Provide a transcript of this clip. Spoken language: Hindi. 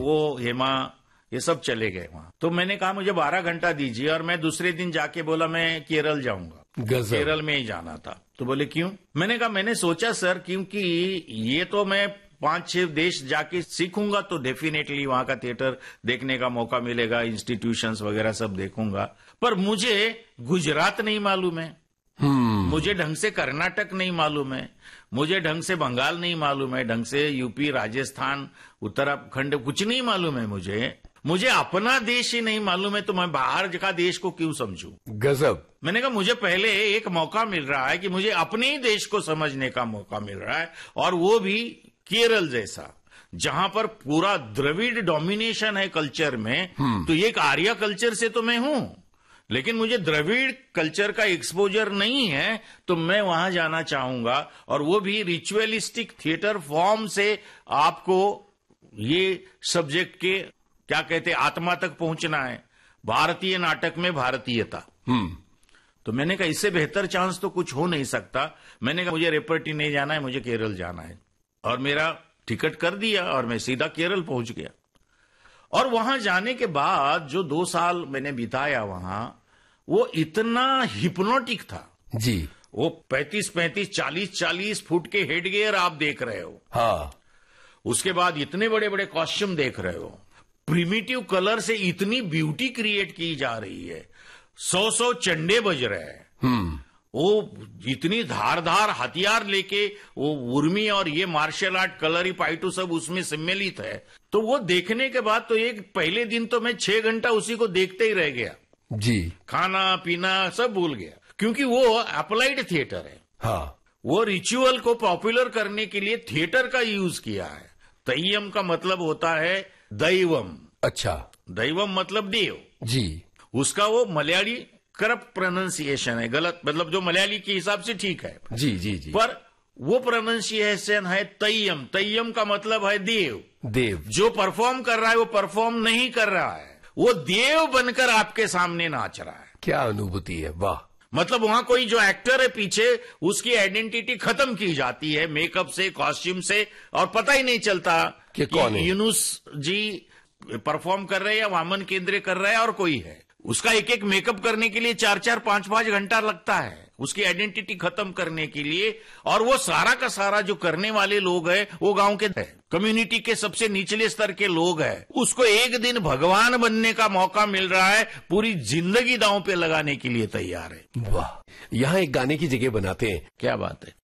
वो हेमा ये सब चले गए वहां। तो मैंने कहा मुझे 12 घंटा दीजिए, और मैं दूसरे दिन जाके बोला मैं केरल जाऊंगा। केरल में ही जाना था। तो बोले क्यों? मैंने कहा मैंने सोचा सर, क्योंकि ये तो मैं 5-6 देश जाके सीखूंगा तो डेफिनेटली वहां का थिएटर देखने का मौका मिलेगा, इंस्टीट्यूशंस वगैरह सब देखूंगा, पर मुझे गुजरात नहीं मालूम है, मुझे ढंग से कर्नाटक नहीं मालूम है, मुझे ढंग से बंगाल नहीं मालूम है, ढंग से यूपी, राजस्थान, उत्तराखंड कुछ नहीं मालूम है। मुझे अपना देश ही नहीं मालूम है, तो मैं बाहर का देश को क्यों समझूं? गजब। मैंने कहा मुझे पहले एक मौका मिल रहा है कि मुझे अपने ही देश को समझने का मौका मिल रहा है, और वो भी केरल जैसा, जहां पर पूरा द्रविड़ डोमिनेशन है कल्चर में। तो एक आर्य कल्चर से तो मैं हूं, लेकिन मुझे द्रविड़ कल्चर का एक्सपोजर नहीं है, तो मैं वहां जाना चाहूंगा, और वो भी रिचुअलिस्टिक थिएटर फॉर्म से आपको ये सब्जेक्ट के क्या कहते हैं आत्मा तक पहुंचना है, भारतीय नाटक में भारतीयता। तो मैंने कहा इससे बेहतर चांस तो कुछ हो नहीं सकता। मैंने कहा मुझे रेपर्टी नहीं जाना है, मुझे केरल जाना है, और मेरा टिकट कर दिया और मैं सीधा केरल पहुंच गया। और वहां जाने के बाद जो 2 साल मैंने बिताया वहां, वो इतना हिप्नोटिक था जी। वो 35-35, 40-40 फुट के हेड गियर आप देख रहे हो। हाँ। उसके बाद इतने बड़े बड़े कॉस्ट्यूम देख रहे हो, प्रिमिटिव कलर से इतनी ब्यूटी क्रिएट की जा रही है, 100 चंडे बज रहे हैं, वो इतनी धारदार हथियार लेके, वो उर्मी और ये मार्शल आर्ट कलरी पाइटू सब उसमें सम्मिलित है। तो वो देखने के बाद तो एक पहले दिन तो मैं 6 घंटा उसी को देखते ही रह गया जी। खाना पीना सब भूल गया, क्योंकि वो अप्लाइड थिएटर है। हाँ। वो रिचुअल को पॉपुलर करने के लिए थिएटर का यूज किया है। तय्यम का मतलब होता है दैवम। अच्छा। दैवम मतलब देव जी। उसका वो मलयाली करप्ट प्रोनाउंसिएशन है, गलत, मतलब जो मलयाली के हिसाब से ठीक है जी जी जी, पर वो प्रोनाउंसिएशन है तय्यम। तय्यम का मतलब है देव। देव जो परफॉर्म कर रहा है वो परफॉर्म नहीं कर रहा है, वो देव बनकर आपके सामने नाच रहा है। क्या अनुभूति है, वाह। मतलब वहां कोई जो एक्टर है पीछे, उसकी आइडेंटिटी खत्म की जाती है मेकअप से, कॉस्ट्यूम से, और पता ही नहीं चलता कि कौन है। यूनुस जी परफॉर्म कर रहे हैं या वामन केंद्रे कर रहे हैं और कोई है। उसका एक एक मेकअप करने के लिए 4-4, 5-5 घंटा लगता है उसकी आइडेंटिटी खत्म करने के लिए। और वो सारा का सारा जो करने वाले लोग हैं वो गांव के कम्युनिटी के सबसे निचले स्तर के लोग हैं। उसको एक दिन भगवान बनने का मौका मिल रहा है, पूरी जिंदगी दांव पे लगाने के लिए तैयार है। वाह। यहाँ एक गाने की जगह बनाते हैं। क्या बात है।